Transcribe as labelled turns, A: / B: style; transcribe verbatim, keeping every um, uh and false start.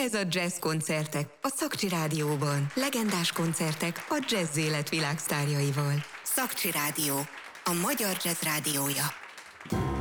A: Ez a Jazz koncertek a Szakcsi Rádióban. Legendás koncertek a jazz élet világsztárjaival. Szakcsi Rádió, a magyar jazz rádiója.